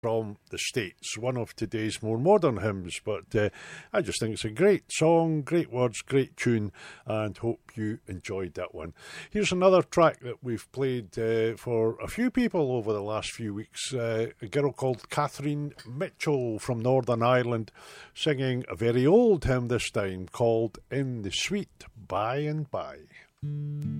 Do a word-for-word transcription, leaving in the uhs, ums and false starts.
from the States, one of today's more modern hymns, but uh, I just think it's a great song, great words, great tune, and hope you enjoyed that one. Here's another track that we've played uh, for a few people over the last few weeks, uh, a girl called Catherine Mitchell from Northern Ireland, singing a very old hymn this time called In the Sweet By and By.